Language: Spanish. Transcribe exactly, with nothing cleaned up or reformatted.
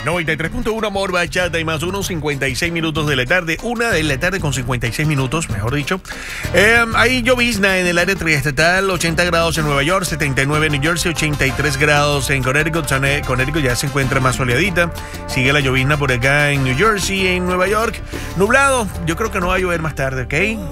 noventa y tres punto uno Amor Bachata y más uno, cincuenta y seis minutos de la tarde. Una de la tarde con cincuenta y seis minutos, mejor dicho. Eh, hay llovizna en el área triestatal, ochenta grados en Nueva York, setenta y nueve en New Jersey, ochenta y tres grados en Connecticut. Connecticut ya se encuentra más soleadita. Sigue la llovizna por acá en New Jersey, en Nueva York. Nublado, yo creo que no va a llover más tarde, ¿ok?